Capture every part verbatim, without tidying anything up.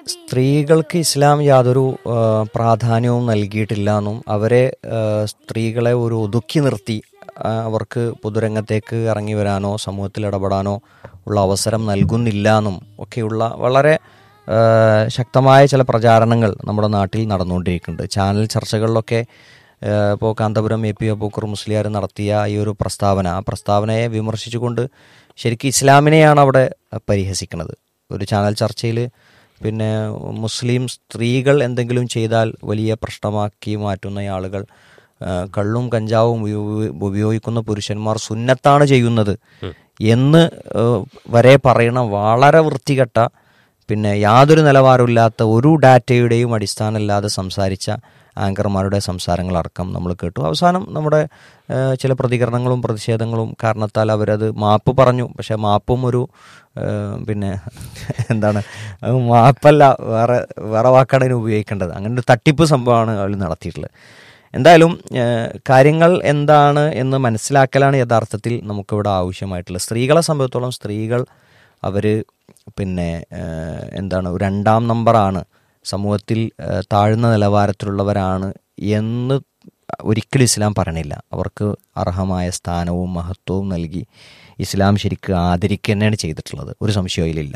സ്ത്രീകൾക്ക് ഇസ്ലാം യാതൊരു ആ, പ്രാധാന്യവും നൽകിയിട്ടില്ല എന്നും അവരെ ആ, സ്ത്രീകളെ ഒരു ഒതുക്കി നിർത്തി ആ, അവർക്ക് പൊതുരംഗത്തേക്ക് ഇറങ്ങി വരാനോ സമൂഹത്തിൽ ഇടപെടാനോ ഉള്ള അവസരം നൽകുന്നില്ല എന്നും ഒക്കെയുള്ള വളരെ ആ, ശക്തമായ ചില പ്രചാരണങ്ങൾ നമ്മുടെ നാട്ടിൽ നടന്നുകൊണ്ടിരിക്കുന്നുണ്ട്. ചാനൽ ചർച്ചകളിലൊക്കെ ഇപ്പോൾ കാന്തപുരം എ പി അബൂക്കർ മുസ്ലിയാർ നടത്തിയ ഈ ഒരു പ്രസ്താവന, ആ പ്രസ്താവനയെ വിമർശിച്ചുകൊണ്ട് ശരിക്കും ഇസ്ലാമിനെയാണ് അവിടെ പരിഹസിക്കുന്നത്. ഒരു ചാനൽ ചർച്ചയിൽ പിന്നെ മുസ്ലിം സ്ത്രീകൾ എന്തെങ്കിലും ചെയ്താൽ വലിയ പ്രശ്നമാക്കി മാറ്റുന്ന ആളുകൾ, ആ, കള്ളും കഞ്ചാവും ഉപയോ- ഉപയോഗിക്കുന്ന പുരുഷന്മാർ സുന്നത്താണ് ചെയ്യുന്നത് എന്ന് ആ, വരെ പറയണ വളരെ വൃത്തികെട്ട, പിന്നെ യാതൊരു നിലവാരമില്ലാത്ത, ഒരു ഡാറ്റയുടെയും അടിസ്ഥാനമില്ലാതെ സംസാരിച്ച ആങ്കർമാരുടെ സംസാരങ്ങളടക്കം നമ്മൾ കേട്ടു. അവസാനം നമ്മുടെ ആ, ചില പ്രതികരണങ്ങളും പ്രതിഷേധങ്ങളും കാരണത്താൽ അവരത് മാപ്പ് പറഞ്ഞു. പക്ഷേ മാപ്പും ഒരു ആ, പിന്നെ എന്താണ്, അത് മാപ്പല്ല, വേറെ വേറെ വാക്കാണ് അതിന് ഉപയോഗിക്കേണ്ടത്. അങ്ങനെ ഒരു തട്ടിപ്പ് സംഭവമാണ് അവർ നടത്തിയിട്ടുള്ളത്. എന്തായാലും ആ, കാര്യങ്ങൾ എന്താണ് എന്ന് മനസ്സിലാക്കലാണ് യഥാർത്ഥത്തിൽ നമുക്കിവിടെ ആവശ്യമായിട്ടുള്ളത്. സ്ത്രീകളെ സംബന്ധിച്ചിടത്തോളം സ്ത്രീകൾ അവർ പിന്നെ ആ, എന്താണ് ഒരു രണ്ടാം നമ്പറാണ്, സമൂഹത്തിൽ ആ, താഴ്ന്ന നിലവാരത്തിലുള്ളവരാണ് എന്ന് ഒരിക്കലും ഇസ്ലാം പറയണില്ല. അവർക്ക് അർഹമായ സ്ഥാനവും മഹത്വവും നൽകി ഇസ്ലാം ശരിക്കും ആദരിക്കുക തന്നെയാണ് ചെയ്തിട്ടുള്ളത്. ഒരു സംശയവും അതിലില്ല.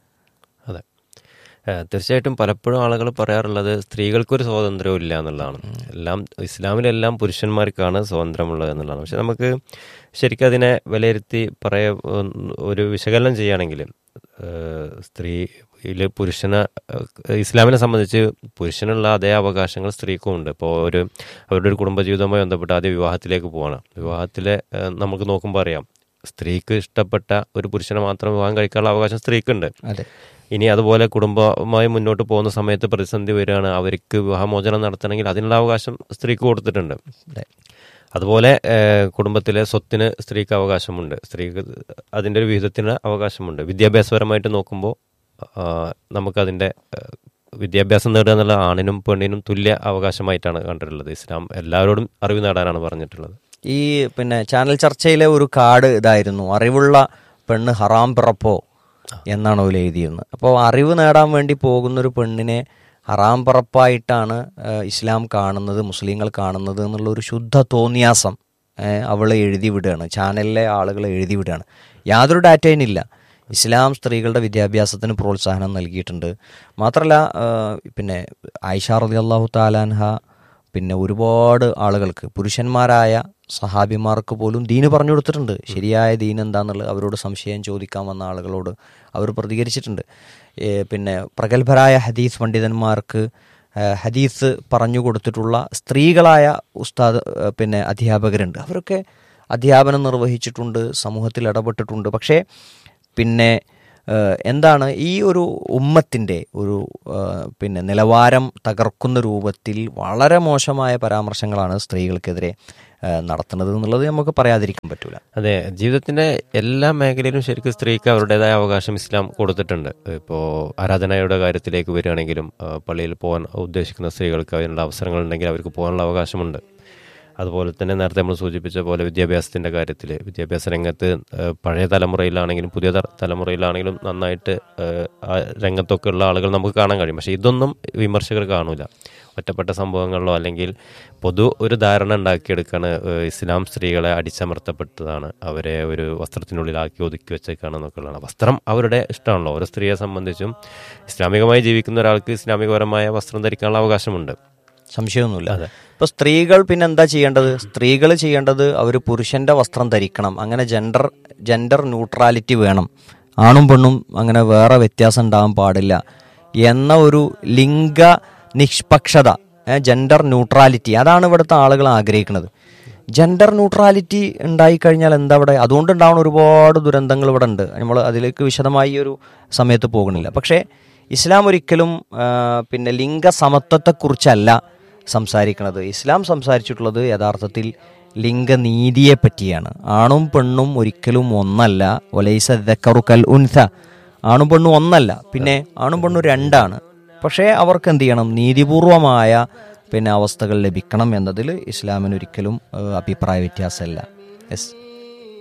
അതെ, ഏഹ് തീർച്ചയായിട്ടും പലപ്പോഴും ആളുകൾ പറയാറുള്ളത് സ്ത്രീകൾക്കൊരു സ്വാതന്ത്ര്യവും ഇല്ല എന്നുള്ളതാണ്. എല്ലാം ഇസ്ലാമിലെല്ലാം പുരുഷന്മാർക്കാണ് സ്വാതന്ത്ര്യമുള്ളത് എന്നുള്ളതാണ്. പക്ഷെ നമുക്ക് ശരിക്കും അതിനെ വിലയിരുത്തി പറയ ഒരു വിശകലനം ചെയ്യുകയാണെങ്കിൽ ഏഹ് സ്ത്രീയിൽ പുരുഷന് ഏഹ് ഇസ്ലാമിനെ സംബന്ധിച്ച് പുരുഷനുള്ള അതേ അവകാശങ്ങൾ സ്ത്രീക്കും ഉണ്ട്. ഇപ്പോൾ ഒരു അവരുടെ ഒരു കുടുംബജീവിതവുമായി ബന്ധപ്പെട്ട് ആദ്യം വിവാഹത്തിലേക്ക് പോവാണ്. വിവാഹത്തിലെ ഏഹ് നമുക്ക് നോക്കുമ്പോൾ അറിയാം, സ്ത്രീക്ക് ഇഷ്ടപ്പെട്ട ഒരു പുരുഷനെ മാത്രം വിവാഹം കഴിക്കാനുള്ള അവകാശം സ്ത്രീക്കുണ്ട്. അതെ. ഇനി ഇനി അതുപോലെ കുടുംബമായി മുന്നോട്ട് പോകുന്ന സമയത്ത് പ്രതിസന്ധി വരികയാണ്, അവർക്ക് വിവാഹമോചനം നടത്തണമെങ്കിൽ അതിനുള്ള അവകാശം സ്ത്രീക്ക് കൊടുത്തിട്ടുണ്ട്. അതെ. അതുപോലെ ഏഹ് കുടുംബത്തിലെ സ്വത്തിന് സ്ത്രീക്ക് അവകാശമുണ്ട്, സ്ത്രീക്ക് അതിൻ്റെ ഒരു വിഹിതത്തിന് അവകാശമുണ്ട്. വിദ്യാഭ്യാസപരമായിട്ട് നോക്കുമ്പോൾ ആ, നമുക്കതിൻ്റെ ഏഹ് വിദ്യാഭ്യാസം നേടുക എന്നുള്ള ആണിനും പെണ്ണിനും തുല്യ അവകാശമായിട്ടാണ് കണ്ടിട്ടുള്ളത്. ഇസ്ലാം എല്ലാവരോടും അറിവ് നേടാനാണ് പറഞ്ഞിട്ടുള്ളത്. ഈ പിന്നെ ചാനൽ ചർച്ചയിലെ ഒരു കാർഡ് ഇതായിരുന്നു, അറിവുള്ള പെണ്ണ് ഹറാം പിറപ്പോ എന്നാണ് അവർ എഴുതിയിരുന്നത്. അപ്പോൾ അറിവ് നേടാൻ വേണ്ടി പോകുന്നൊരു പെണ്ണിനെ ഹറാം പിറപ്പായിട്ടാണ് ആ, ഇസ്ലാം കാണുന്നത്, മുസ്ലിങ്ങൾ കാണുന്നത് എന്നുള്ളൊരു ശുദ്ധ തോന്നിയാസം അവൾ എഴുതി വിടുകയാണ്, ചാനലിലെ ആളുകൾ എഴുതി വിടുകയാണ്. യാതൊരു ഡാറ്റയിനില്ല. ഇസ്ലാം സ്ത്രീകളുടെ വിദ്യാഭ്യാസത്തിന് പ്രോത്സാഹനം നൽകിയിട്ടുണ്ട്. മാത്രമല്ല ആ, പിന്നെ ആയിഷ റളിയല്ലാഹു തആലാൻഹ പിന്നെ ഒരുപാട് ആളുകൾക്ക്, പുരുഷന്മാരായ സഹാബിമാർക്ക് പോലും ദീന് പറഞ്ഞു കൊടുത്തിട്ടുണ്ട്. ശരിയായ ദീൻ എന്താണെന്നുള്ളത് അവരോട് സംശയം ചോദിക്കാൻ വന്ന ആളുകളോട് അവർ പ്രതികരിച്ചിട്ടുണ്ട്. ഏ, പിന്നെ പ്രഗത്ഭരായ ഹദീസ് പണ്ഡിതന്മാർക്ക് ആ, ഹദീസ് പറഞ്ഞു കൊടുത്തിട്ടുള്ള സ്ത്രീകളായ ഉസ്താദ് ആ, പിന്നെ അധ്യാപകരുണ്ട്. അവരൊക്കെ അധ്യാപനം നിർവഹിച്ചിട്ടുണ്ട്, സമൂഹത്തിൽ ഇടപെട്ടിട്ടുണ്ട്. പക്ഷേ പിന്നെ ഏഹ് എന്താണ് ഈ ഒരു ഉമ്മത്തിൻ്റെ ഒരു ഏഹ് പിന്നെ നിലവാരം തകർക്കുന്ന രൂപത്തിൽ വളരെ മോശമായ പരാമർശങ്ങളാണ് സ്ത്രീകൾക്കെതിരെ ഏഹ് നടത്തുന്നത് എന്നുള്ളത് നമുക്ക് പറയാതിരിക്കാൻ പറ്റൂല. അതെ, ജീവിതത്തിൻ്റെ എല്ലാ മേഖലയിലും ശരിക്കും സ്ത്രീക്ക് അവരുടേതായ അവകാശം ഇസ്ലാം കൊടുത്തിട്ടുണ്ട്. ഇപ്പോൾ ആരാധനയുടെ കാര്യത്തിലേക്ക് വരികയാണെങ്കിലും ആ, പള്ളിയിൽ പോകാൻ ഉദ്ദേശിക്കുന്ന സ്ത്രീകൾക്ക് അതിനുള്ള അവസരങ്ങളുണ്ടെങ്കിൽ അവർക്ക് പോകാനുള്ള അവകാശമുണ്ട്. അതുപോലെ തന്നെ നേരത്തെ നമ്മൾ സൂചിപ്പിച്ച പോലെ വിദ്യാഭ്യാസത്തിൻ്റെ കാര്യത്തിൽ, വിദ്യാഭ്യാസ രംഗത്ത് ഏഹ് പഴയ തലമുറയിലാണെങ്കിലും പുതിയ ത- തലമുറയിലാണെങ്കിലും നന്നായിട്ട് ഏഹ് ആ രംഗത്തൊക്കെ ഉള്ള ആളുകൾ നമുക്ക് കാണാൻ കഴിയും. പക്ഷേ ഇതൊന്നും വിമർശകർ കാണൂല. ഒറ്റപ്പെട്ട സംഭവങ്ങളിലോ അല്ലെങ്കിൽ പൊതു ഒരു ധാരണ ഉണ്ടാക്കിയെടുക്കാണ് ഏഹ് ഇസ്ലാം സ്ത്രീകളെ അടിച്ചമർത്തപ്പെട്ടതാണ്, അവരെ ഒരു വസ്ത്രത്തിനുള്ളിലാക്കി ഒതുക്കി വെച്ചേക്കാണെന്നൊക്കെ ഉള്ളതാണ്. വസ്ത്രം അവരുടെ ഇഷ്ടമാണല്ലോ. ഓരോ സ്ത്രീയെ സംബന്ധിച്ചും ഇസ്ലാമികമായി ജീവിക്കുന്ന ഒരാൾക്ക് ഇസ്ലാമികപരമായ വസ്ത്രം ധരിക്കാനുള്ള അവകാശമുണ്ട്, സംശയമൊന്നുമില്ല. അതെ. ഇപ്പോൾ സ്ത്രീകൾ പിന്നെ എന്താ ചെയ്യേണ്ടത്? സ്ത്രീകൾ ചെയ്യേണ്ടത് അവർ പുരുഷൻ്റെ വസ്ത്രം ധരിക്കണം. അങ്ങനെ ജെൻഡർ ജെൻഡർ ന്യൂട്രാലിറ്റി വേണം. ആണും പെണ്ണും അങ്ങനെ വേറെ വ്യത്യാസം ഉണ്ടാകാൻ പാടില്ല എന്ന ഒരു ലിംഗ നിഷ്പക്ഷത, ജെൻഡർ ന്യൂട്രാലിറ്റി, അതാണ് ഇവിടുത്തെ ആളുകൾ ആഗ്രഹിക്കുന്നത്. ജെൻഡർ ന്യൂട്രാലിറ്റി ഉണ്ടായിക്കഴിഞ്ഞാൽ എന്താ ഇവിടെ? അതുകൊണ്ടുണ്ടാവുന്ന ഒരുപാട് ദുരന്തങ്ങൾ ഇവിടെ ഉണ്ട്. നമ്മൾ അതിലേക്ക് വിശദമായി ഒരു സമയത്ത് പോകുന്നില്ല. പക്ഷേ ഇസ്ലാം ഒരിക്കലും ആ, പിന്നെ ലിംഗസമത്വത്തെക്കുറിച്ചല്ല സംസാരിക്കുന്നത്. ഇസ്ലാം സംസാരിച്ചിട്ടുള്ളത് യഥാർത്ഥത്തിൽ ലിംഗനീതിയെ പറ്റിയാണ്. ആണും പെണ്ണും ഒരിക്കലും ഒന്നല്ല. വലൈസ ദക്കറു കൽ ഉൻസ, ആണും പെണ്ണും ഒന്നല്ല. പിന്നെ ആണും പെണ്ണും രണ്ടാണ്. പക്ഷേ അവർക്ക് എന്ത് ചെയ്യണം? നീതിപൂർവമായ പിന്നെ അവസ്ഥകൾ ലഭിക്കണം എന്നതിൽ ഇസ്ലാമിന് ഒരിക്കലും ഏഹ്, അഭിപ്രായ വ്യത്യാസമല്ല. യെസ്.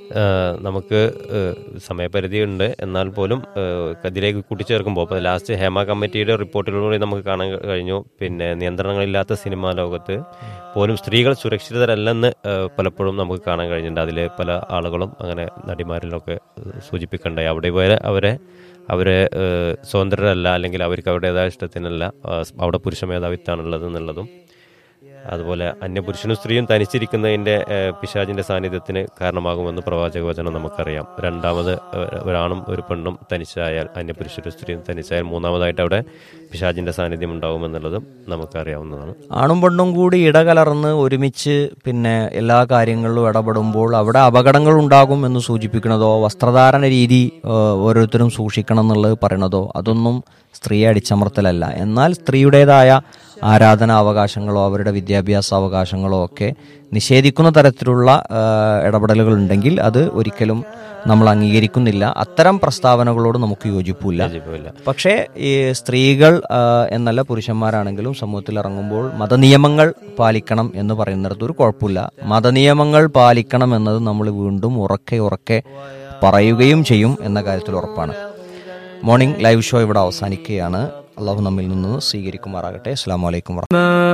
നമുക്ക് സമയപരിധി ഉണ്ട്, എന്നാൽ പോലും ഇതിലേക്ക് കൂട്ടിച്ചേർക്കുമ്പോൾ ഇപ്പോൾ ലാസ്റ്റ് ഹേമ കമ്മിറ്റിയുടെ റിപ്പോർട്ടിലൂടെ നമുക്ക് കാണാൻ കഴിഞ്ഞു. പിന്നെ നിയന്ത്രണങ്ങളില്ലാത്ത സിനിമാ ലോകത്ത് പോലും സ്ത്രീകൾ സുരക്ഷിതരല്ലെന്ന് പലപ്പോഴും നമുക്ക് കാണാൻ കഴിഞ്ഞിട്ടുണ്ട്. അതിൽ പല ആളുകളും അങ്ങനെ നടിമാരിലൊക്കെ സൂചിപ്പിക്കണ്ടായി. അവിടെ വരെ അവരെ അവരെ സ്വതന്ത്രരല്ല, അല്ലെങ്കിൽ അവർക്ക് അവരുടേതായ ഇഷ്ടത്തിനല്ല അവിടെ പുരുഷ മേധാവിത്വമാണുള്ളത് എന്നുള്ളതും, അതുപോലെ അന്യപുരുഷനും സ്ത്രീയും തനിച്ചിരിക്കുന്നതിൻ്റെ പിശാചിൻ്റെ സാന്നിധ്യത്തിന് കാരണമാകുമെന്ന് പ്രവാചക വചനം നമുക്കറിയാം. രണ്ടാമത് ഒരാണും ഒരു പെണ്ണും തനിച്ചായാൽ, അന്യപുരുഷനും സ്ത്രീയും തനിച്ചായാൽ മൂന്നാമതായിട്ട് അവിടെ പിശാചിൻ്റെ സാന്നിധ്യം ഉണ്ടാകുമെന്നുള്ളതും നമുക്കറിയാവുന്നതാണ്. ആണും പെണ്ണും കൂടി ഇടകലർന്ന് ഒരുമിച്ച് പിന്നെ എല്ലാ കാര്യങ്ങളിലും ഇടപെടുമ്പോൾ അവിടെ അപകടങ്ങൾ ഉണ്ടാകും എന്ന് സൂചിപ്പിക്കണതോ, വസ്ത്രധാരണ രീതി ഓരോരുത്തരും സൂക്ഷിക്കണം എന്നുള്ളത് പറയണതോ അതൊന്നും സ്ത്രീയെ അടിച്ചമർത്തലല്ല. എന്നാൽ സ്ത്രീയുടേതായ ആരാധനാ അവകാശങ്ങളോ അവരുടെ വിദ്യാഭ്യാസ അവകാശങ്ങളോ ഒക്കെ നിഷേധിക്കുന്ന തരത്തിലുള്ള ഇടപെടലുകൾ ഉണ്ടെങ്കിൽ അത് ഒരിക്കലും നമ്മൾ അംഗീകരിക്കുന്നില്ല. അത്തരം പ്രസ്താവനകളോട് നമുക്ക് യോജിപ്പില്ല. പക്ഷേ ഈ സ്ത്രീകൾ എന്നല്ല പുരുഷന്മാരാണെങ്കിലും സമൂഹത്തിൽ ഇറങ്ങുമ്പോൾ മതനിയമങ്ങൾ പാലിക്കണം എന്ന് പറയുന്നിടത്ത് ഒരു കുഴപ്പമില്ല. മതനിയമങ്ങൾ പാലിക്കണം എന്നത് നമ്മൾ വീണ്ടും ഉറക്കെ ഉറക്കെ പറയുകയും ചെയ്യും എന്ന കാര്യത്തിൽ ഉറപ്പാണ്. മോർണിംഗ് ലൈവ് ഷോ ഇവിടെ അവസാനിക്കുകയാണ്. അള്ളാഹു നമ്മിൽ നിന്ന് സ്വീകരിക്കുമാറാകട്ടെ. അസ്സലാമു അലൈക്കും.